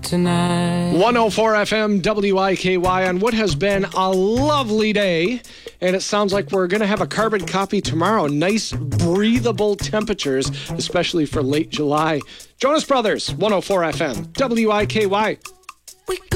tonight. 104 FM WIKY on what has been a lovely day. And it sounds like we're going to have a carbon copy tomorrow. Nice, breathable temperatures, especially for late July. Jonas Brothers, 104 FM WIKY.